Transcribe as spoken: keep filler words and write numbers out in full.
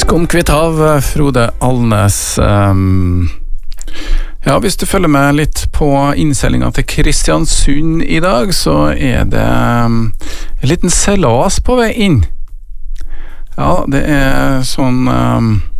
Skumkvitt hav, Frode Alnes. Um, ja, hvis du følger med litt på innseilingen til Kristiansund i dag, så er det um, en liten seilas på vei inn. Ja, det er sånn... Um,